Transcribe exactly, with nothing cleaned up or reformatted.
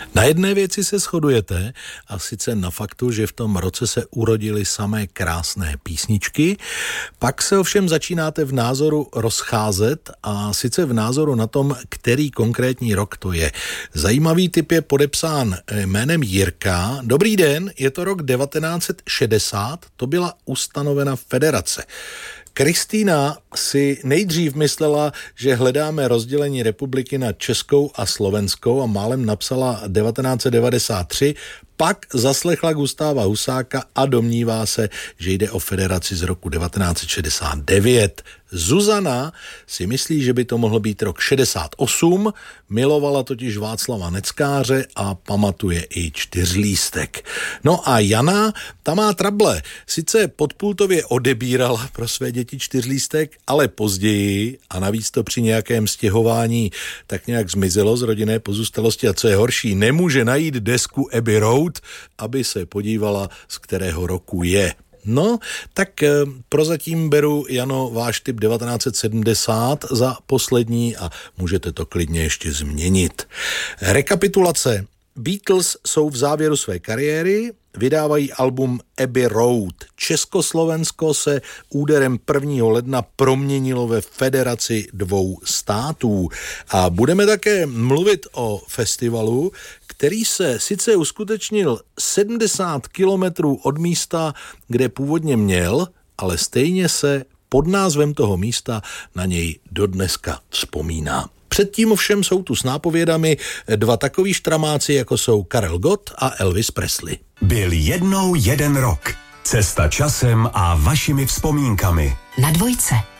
Na jedné věci se shodujete, a sice na faktu, že v tom roce se urodily samé krásné písničky. Pak se ovšem začínáte v názoru rozcházet, a sice v názoru na tom, který konkrétní rok to je. Zajímavý tip je podepsán jménem Jirka. Dobrý den, je to rok devatenáct set šedesát, to byla ustanovena federace. Kristýna si nejdřív myslela, že hledáme rozdělení republiky na Českou a Slovenskou a málem napsala devatenáct set devadesát tři, pak zaslechla Gustáva Husáka a domnívá se, že jde o federaci z roku devatenáct set šedesát devět. Zuzana si myslí, že by to mohl být rok šedesát osm, milovala totiž Václava Neckáře a pamatuje i čtyřlístek. No a Jana, ta má trable. Sice podpultově odebírala pro své děti čtyřlístek, ale později, a navíc to při nějakém stěhování tak nějak zmizelo z rodinné pozůstalosti, a co je horší, nemůže najít desku Abbey Road, aby se podívala, z kterého roku je. No, tak e, prozatím beru, Jano, váš tip devatenáct set sedmdesát za poslední a můžete to klidně ještě změnit. Rekapitulace. Beatles jsou v závěru své kariéry, vydávají album Abbey Road. Československo se úderem prvního ledna proměnilo ve federaci dvou států. A budeme také mluvit o festivalu, který se sice uskutečnil sedmdesát kilometrů od místa, kde původně měl, ale stejně se pod názvem toho místa na něj dodneska vzpomíná. Předtím ovšem jsou tu s nápovědami dva takový štramáci, jako jsou Karel Gott a Elvis Presley. Byl jednou jeden rok. Cesta časem a vašimi vzpomínkami. Na dvojce.